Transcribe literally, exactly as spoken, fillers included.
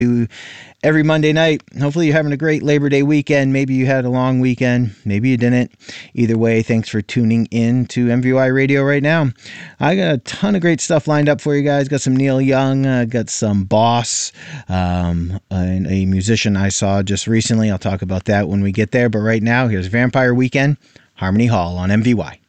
every Monday night. Hopefully you're having a great Labor Day weekend. Maybe you had a long weekend. Maybe you didn't. Either way, thanks for tuning in to M V Y Radio right now. I got a ton of great stuff lined up for you guys. Got some Neil Young. Uh, got some Boss, um, and a musician I saw just recently. I'll talk about that when we get there. But right now, here's Vampire Weekend, Harmony Hall on M V Y.